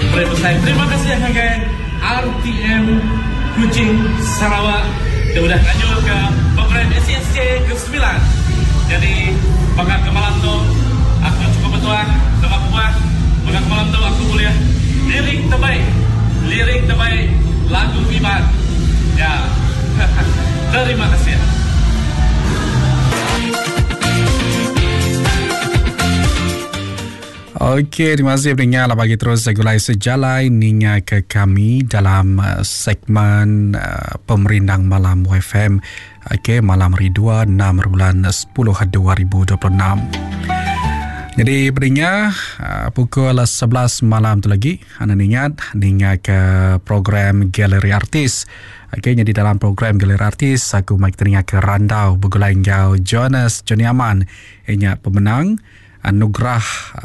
Boleh pesan. Terima kasih Hagai RTM Kuching Sarawak. Kita sudah lanjut ke program SCSC ke-9. Jadi bangga ke malam tu aku cukup bertuah nama buah. Bangga ke malam tu aku boleh lirik terbaik lagu Iman. Ya. Terima kasih. Okey, terima kasih pendengar. Bagi terus segulai sejalai ninya ke kami dalam segmen Pemerindang Malam WFM. Okey, malam hari 2 6 bulan 10 2026. Jadi pendengar, pukul 11 malam tu lagi anda ingat ke program Galeri Artis. Okey, jadi dalam program Galeri Artis aku mai teringat ke randau bergulai engkau Johnny Aman ingat pemenang anugerah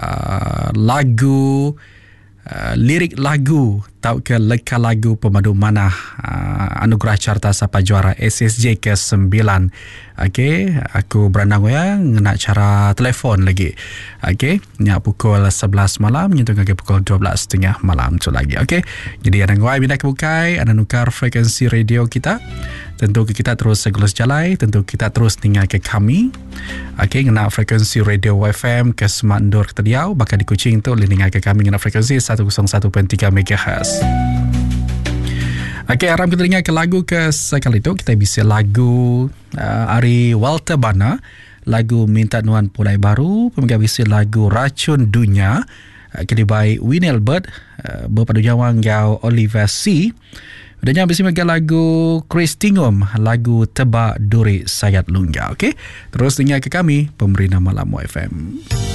lagu lirik lagu tau ke leka lagu pemadu manah anugerah carta sapa juara SSJ ke-9. Okey, aku berandang ya nak cara telefon lagi. Okey, nya pukul 11 malam nyentuh ke pukul 12.30 malam tu lagi. Okey, jadi ada ngoi bila kebukai ada nukar frekuensi radio kita. Tentu kita terus segulus jalai, tentu kita terus tinggal ke kami. Okey, ngena frekuensi radio WFM ke Semandor Ketediau, bakal di Kuching tu tinggal ke kami ngena frekuensi 101.3 MHz. Okey, aram kita dengar ke lagu ke sekali tu kita bisa lagu Ari Walter Bana, lagu Minta Nuan Pulai Baru, pemegang bisa lagu Racun Dunia kedibai Winnie Albert berpadu jawang gau Oliver C. Dan yang bersama lagu Chris Tingum, lagu Tebak Duri Sayat Lungga. Okey, terus dengar ke kami Pemerintah Malam WFM.